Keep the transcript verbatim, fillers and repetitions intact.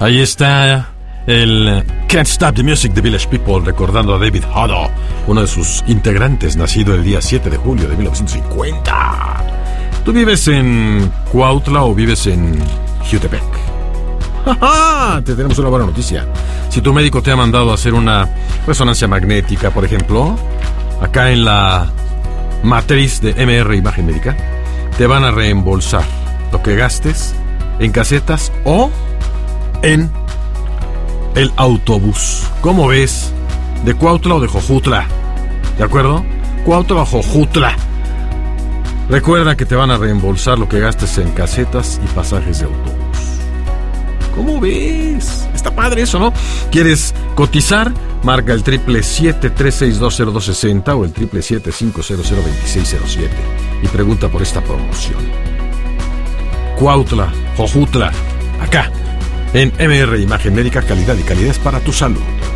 Ahí está el Can't Stop the Music de Village People, recordando a David Hodo, uno de sus integrantes, nacido el día siete de julio de mil novecientos cincuenta. ¿Tú vives en Cuautla o vives en Jutepec? ¡Ja, ja! Te tenemos una buena noticia. Si tu médico te ha mandado a hacer una resonancia magnética, por ejemplo, acá en la matriz de M R Imagen Médica, te van a reembolsar lo que gastes en casetas o en el autobús. ¿Cómo ves? ¿De Cuautla o de Jojutla? ¿De acuerdo? Cuautla o Jojutla. Recuerda que te van a reembolsar lo que gastes en casetas y pasajes de autobús. ¿Cómo ves? Está padre eso, ¿no? ¿Quieres cotizar? Marca el triple siete tres seis dos cero dos seis cero o el triple siete cinco cero cero dos seis cero siete y pregunta por esta promoción. Cuautla, Jojutla, acá en M R Imagen Médica, calidad y calidez para tu salud.